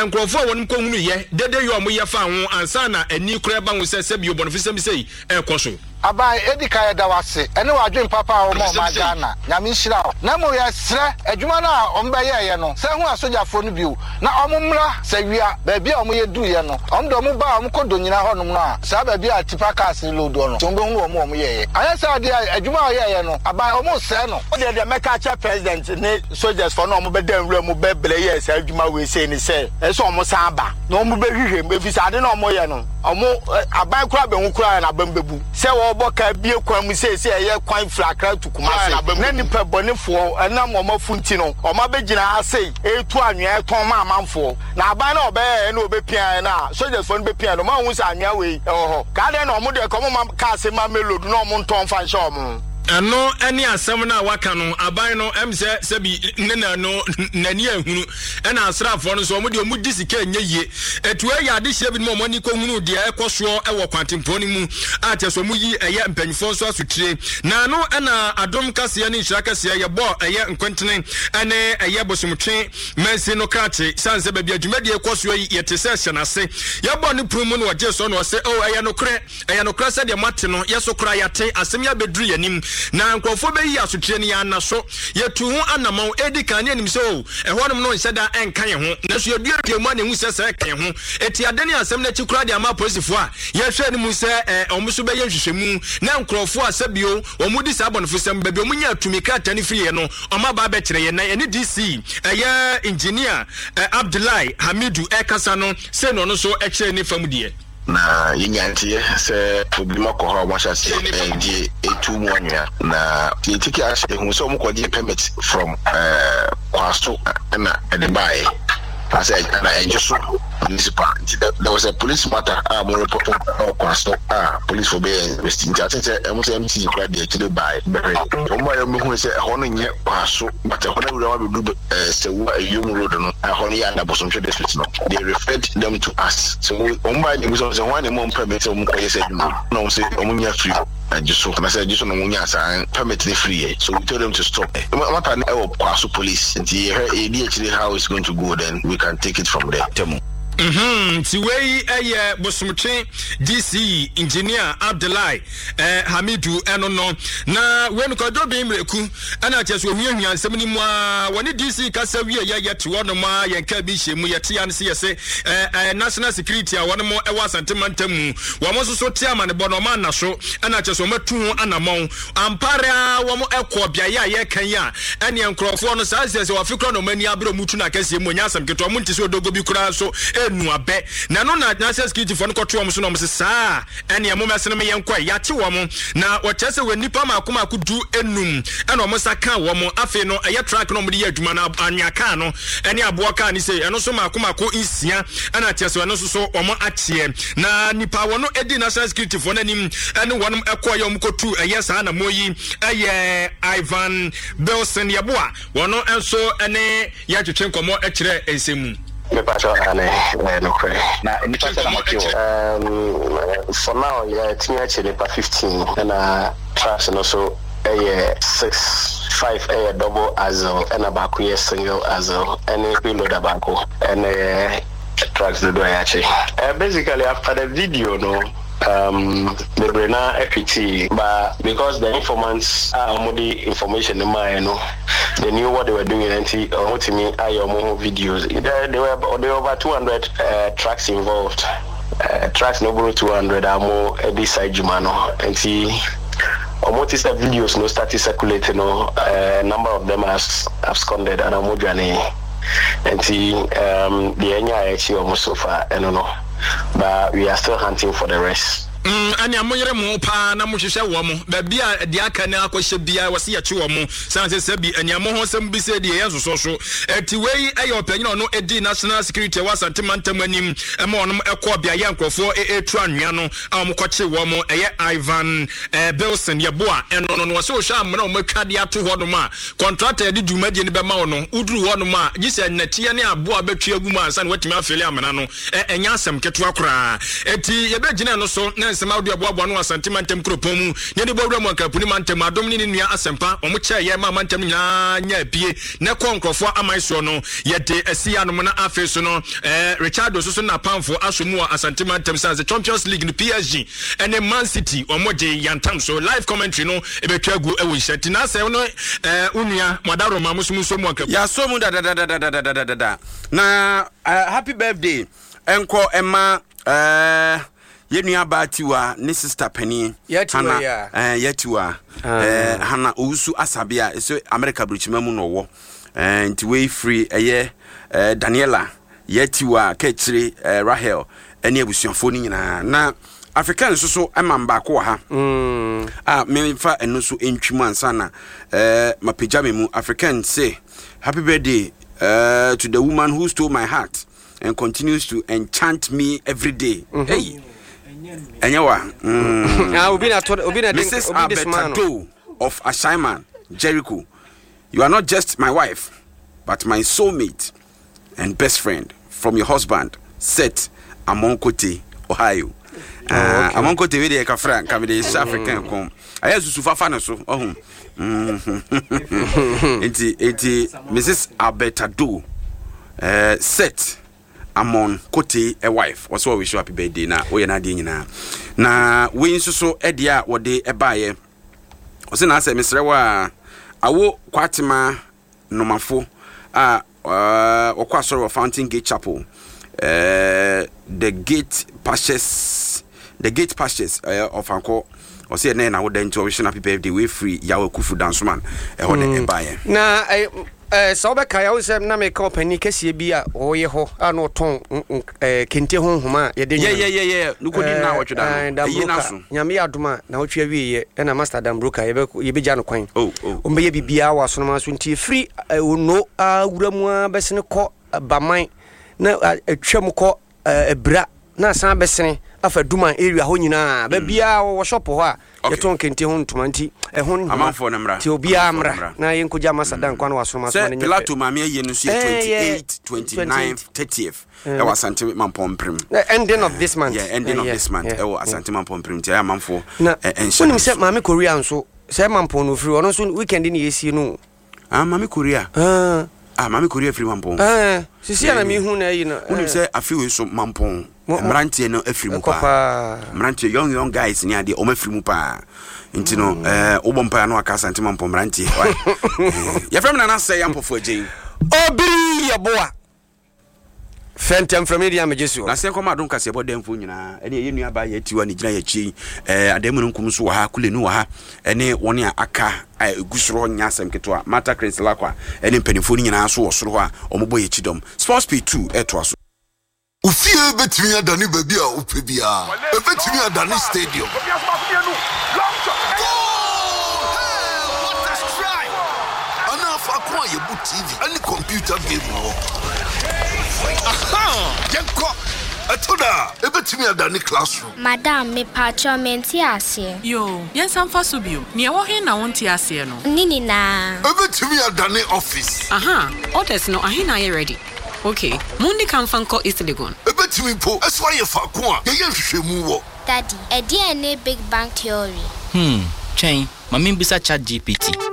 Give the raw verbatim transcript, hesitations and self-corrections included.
nkrofo wonum ko hunu ye dede yo mo ye fa ho ansa na ani kura ba ho se se bi obonfo se mi sei e koso abai edika ya da wase ene wadwen papa o mo ma Ghana nyame nhira na mo ya sre adwuma na o mba ye ye no se hu asojafo no biu na o mo mra se wia ba bia o mo ye du ye no o ndo mo ba o mo kodo nyina ho no no a sa ba bia tipa cars ni lodo no so mbe hu o mo o mo ye ye anya sa de adwuma o ye ye no abai o mo se no o de de meka cha president ne soldiers for no o mo be dan wura mo be ble ye se adwuma we se ni se e so o mo san ba na o mo be hwehwe mbe fi sa de na o mo ye no o mo abai kura be hu kura na bambebu se boka bie kwa mu se se ye kwan flakra tukumase na nipa bonefo na moma funti no o ma begina ase etu anwea eton ma amanfo na aban na obe na obepia na soldiers fo no bepia no ma hu sa anwea we oho ka de na omo de komo ma ka se ma melodu na omo nton fa nche omo ano ani asem na waka no aban no em se se bi nena no nani ahunu na asrafo no so mo de omu disika enye etu ya de hye bi mo mo ni ko hunu de ekoso e wo kwantempo ni mu ate so mu yi eye mpanyfo so asutire na no na adom kase ne nhira kase ye bo eye nkwentene ene eye bosomtwe mensi no krache sanse ba bi adwuma de ekoso yi ye te se hyenase ye bo ne prumu no oje so no se o eye no kre eye no kra se de mate no ye so kra yate asem ya bedru yanim na nkrofo be yi asotire ne ya na so yetu hu anamon edi kan ne anim so e honom no nhyeda enkan ye ho na so yedua temu ane hu se se kan ho eti ade ne asem na chikura de ama polisifo a ye hwe ne mu se omuso be ye hwehwemu na nkrofo asabio omudi sabonfo sem be be omunya atumika tani friye no oma ba be kire ye na ene D C eye engineer Abdullahi Hamidu ekasa no se no no so e kire ne famudie na yinyantie se problema ko ha washa se die etu mu anwa na tiki ashe hu so mu ko die permit from eh kwasto na edibai I said, and I just municipal. There was a police matter. Ah, more report on kwasto. Ah, police for being investigating. I think I must M C quite the actually by. Very. Omba yo mu say hono nye kwasto, but hono we want to do say what you road no. Hono ya na bosomhwe district no. They referred them to us. So omba you so say one more permit um ko say no. No say omunya free. And just so, and I said, just on the munya sign permit the free. So we told them to stop. What I know kwasto police. And the actually how it's going to go. Then we can take it from there. Mhm tiwei eye bosomtwe D C engineer Abdullahi eh Hamidu eno no na wenu ko do be mreku ana cheso ohunhia nsem ni mu a woni D C kasa wie ye ye te wono ma ye nka bi hyemu ye te an se ye se eh national security a wono mo e wasantemantamu wo mo so so te amane bo no ma na so ana cheso matu anamon ampare wo mo ekọ bia ye ye kan ya ene nkrofo no sa se se wo fikro no mani abro mutu na kase mu nya asam keto mo nti se odogo bi kura so enu abe na no na national security for no kotro mo so no mo se saa ene mo mesene me yenkwa ya te wo mo na wo chese we nipa makoma akudu enum ene mo saka wo mo afi no eye track no mo de ya adwuma na anyaka no ene abo ka ni sei eno so makoma ko insia ene chese we no so so wo mo atie na nipa wo no edi national security for na nim ene wo no ekoye mo kotu eye saa na moyi eye Ivan Belson yeboa wo no enso ene ya twetwe nkomo e kire ensemu me pacho ane no cray na ni pacho na makio um for now yeah team actually pa fifteen and uh tracks and also a six five a double azo and a back year single azo and a reload abako and uh tracks the do actually uh, basically after the video no um the Brena equity but because the informants are uh, the information in my you know they knew what they were doing and see uh, to me I more videos there there were there were over two hundred uh, tracks involved uh, tracks no two hundred are more a this side jumano and see almost the videos no started circulating no uh, number of them has absconded and I'm journey and see um the enya actually almost so far I don't know but we are still hunting for the rest. Mm, ani amoyere mo pa na mo hwehwe wo mo ba bia de aka na akohye bia wose ye che wo mo sanse se bi ani amo ho sem bi se de ye soso so eti wei aye opanyina no edi national security wasante mantam anim e ma onom ekọ bia ye nkrofo e etu anwea no a mo koche wo mo eye Ivan eh Belson ye boa eno no no wose o hwa amna o matwade ato ho no ma contractor de dwumadie ne be ma wo no uduru ho no ma gise natie ne aboa betwa agum ansa ne watimi afele amana no enya asem keto akora eti ye be gina no so na nsɛm audio boaboa no asante mantem kropon mu ne de bɔwura mu ankapuni mantem adom ne ne nua asempa ɔmo kyɛ yɛ ma mantem nya nya pie ne kɔnkrɔfo aman so no yɛde asia no na afi so no eh Richard so so na pamfo asomu asante mantem sa the Champions League no P S G and Man City ɔmo de yantam so live commentary no ebetwa gu ewo hyɛti na sɛ no eh unua madaro ma musumu so mu ankapuni ya so mu da da da da da da da da na happy birthday enko Emma eh yenua Batiwa ne sister Penny Hana eh Yetiwa eh Hana Owusu Asabia so America Bruchima mu no wo eh nti we free eh Daniela Yetiwa Ketri eh Rahel ene abusuafo ni nyina na African so so amamba ko ha mm ah me fa eno so entwimu ansa na eh mapejame mu African say happy birthday uh, to the woman who stole my heart and continues to enchant me every day. Mm-hmm. Hey, Enyawa. Ah, obi na obi na Missus Alberto of Ashaiman, Jericho. You are not just my wife, but my soulmate and best friend from your husband, Seth Amonkote, Ohio. Uh, okay. Amonkote we dey ka Frank, ka dey South African kom. Aya susu fafa na so. Oh. Enti enti Missus Alberto uh, Seth Amon Kote a wife was what we show happy birthday na we na dey nyina na we nso so e dia wo de e baaye o se na ase mesre wa awo kwatima nomafo a uh okwa soro Fountain Gate Chapel uh the gate pastures the gate pastures uh, of Anko o se na na wo den to wish happy birthday we free yawo kufu dance man e ho de e baaye na eh so be kai wo sem na me company kese bi a wo ye ho ana oton eh kente honhoma ye de ye ye ye ye nukodi na wo tweda no yi na so nyame adoma na wo twa wi ye na master dam broker ye be ye be ja no kwan oh oh o be ye bibia wa so no ma so nti free no awuramu a besene ko baman na atwam ko ebra na san besene afa duma area ho nyina ba bia wo shop ho a ye ton kente ho ntoma nti e ho amanfo na mra ti obi amra na ye nkoja masadan kwa no waso maso na nye Plato mame ye no so twenty-eight twenty-nine thirtieth e was Asante Mampom Prim ending of this month yeah ending of this month e was Asante Mampom Prim ti amanfo enso nim se mame Korea nso se Mampom no free ono so weekend ni yesi no ah mame Korea ah ah mame Korea free Mampom ah sisi na me hu na yi no unim se afi so Mampom Mrantie no afrimu pa Mrantie young young guys ni ade o mafrimu pa nti no eh obo mpa no aka Asante Mampom Mrantie ya frem na na say yampofo agyin obiri yeboa Fentem from India Majesu na se koma don kase bo demfo nyina ene ye nua ba ya tiwa ni gina ya chi eh ademu nkum so ha kule nu ha ene woni aka egusoro nya asem keto Mata Chris Lakwa ene mpanifo ni nyina so wo soro ha omobo ye chidom Sports P two eto aso Ufie betimi adani baby a upebia. Betimi adani stadium. Ana fa kwa ye bu T V ani computer game wo. Aha! Yenko. Atoda, ebetimi adani classroom. Madam, me pacho menti ase. Yo, yen samfa so bio. Ne wo he na wonti ase no. Nini na. Ebetimi adani office. Aha, orders no ahina ye ready. Okay, Mundi Kamfanko is the gun. Ebetimi po, eswa ye fa ko a, ye ye hwehwemu wo. Daddy, e D N A Big Bang Theory. Hmm, chain, mami bisa chat G P T.